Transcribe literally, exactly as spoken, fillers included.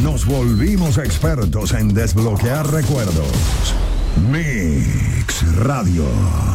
nos volvimos expertos en desbloquear recuerdos. Mix Radio.